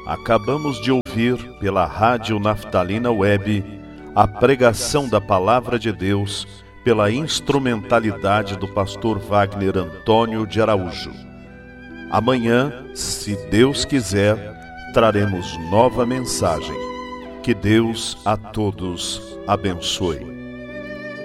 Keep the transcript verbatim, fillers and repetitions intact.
Acabamos de ouvir pela Rádio Naftalina Web a pregação da Palavra de Deus pela instrumentalidade do pastor Wagner Antônio de Araújo. Amanhã, se Deus quiser, traremos nova mensagem. Que Deus a todos abençoe.